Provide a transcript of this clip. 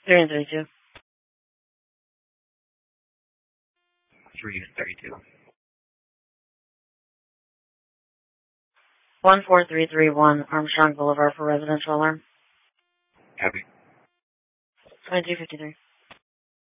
3 and 32. 3 and 32. 14331 Armstrong Boulevard for residential alarm. Copy. 2253.